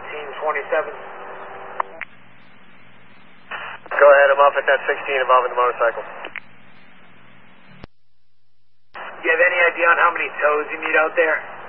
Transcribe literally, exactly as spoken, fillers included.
nineteen twenty-seven. Go ahead, I'm off at that sixteen involving the motorcycle. Do you have any idea on how many tows you need out there?